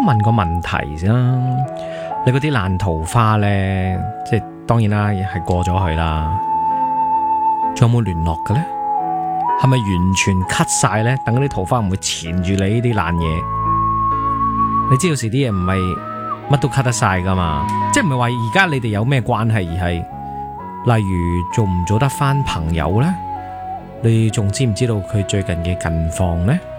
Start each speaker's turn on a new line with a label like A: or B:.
A: 問個問題先啦。你嗰啲爛桃花呢，即係當然啦，係過咗去啦。仲有冇聯絡嘅呢？係咪完全 cut 晒呢？等嗰啲桃花唔會纏住你呢啲爛嘢。你知道時啲嘢唔係乜都 cut 得晒噶嘛？即係唔係話而家你哋有咩關係，而係例如做唔做得翻朋友呢？你仲知唔知道佢最近嘅近況呢？